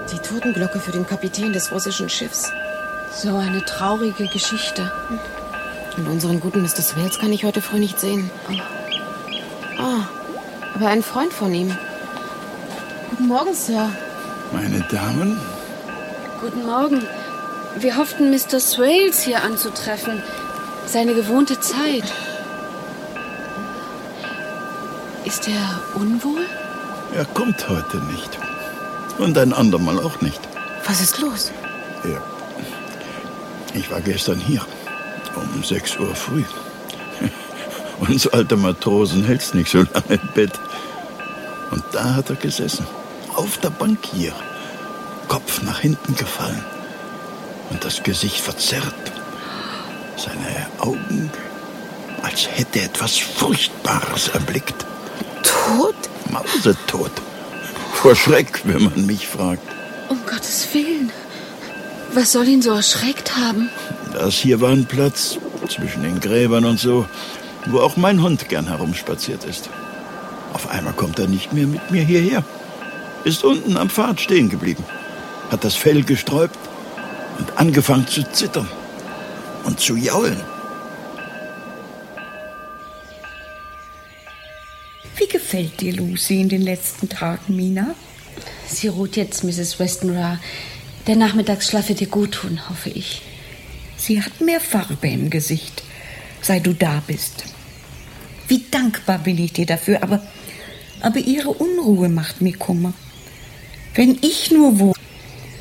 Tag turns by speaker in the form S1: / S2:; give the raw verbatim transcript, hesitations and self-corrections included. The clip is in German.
S1: Die Totenglocke für den Kapitän des russischen Schiffs.
S2: So eine traurige Geschichte.
S1: Und unseren guten Mister Swales kann ich heute früh nicht sehen. Ah, oh, aber ein Freund von ihm. Guten Morgen, Sir.
S3: Meine Damen?
S2: Guten Morgen. Wir hofften, Mister Swales hier anzutreffen. Seine gewohnte Zeit. Ist er unwohl?
S3: Er kommt heute nicht. Und ein andermal auch nicht.
S1: Was ist los?
S3: Ja. Ich war gestern hier. Um sechs Uhr früh. Uns alte Matrosen hält's nicht so lange im Bett. Und da hat er gesessen. Auf der Bank hier. Kopf nach hinten gefallen. Und das Gesicht verzerrt. Seine Augen, als hätte er etwas Furchtbares erblickt.
S1: Tot?
S3: Mausetot. Vor Schreck, wenn man mich fragt.
S2: Um Gottes Willen. Was soll ihn so erschreckt haben?
S3: Das hier war ein Platz zwischen den Gräbern und so, wo auch mein Hund gern herumspaziert ist. Auf einmal kommt er nicht mehr mit mir hierher. Ist unten am Pfad stehen geblieben. Hat das Fell gesträubt und angefangen zu zittern und zu jaulen.
S4: Wie gefällt dir Lucy in den letzten Tagen, Mina?
S2: Sie ruht jetzt, Misses Westenra. Der Nachmittagsschlaf wird ihr gut tun, hoffe ich.
S4: Sie hat mehr Farbe im Gesicht, seit du da bist. Wie dankbar bin ich dir dafür, aber, aber ihre Unruhe macht mir Kummer. Wenn ich nur wo...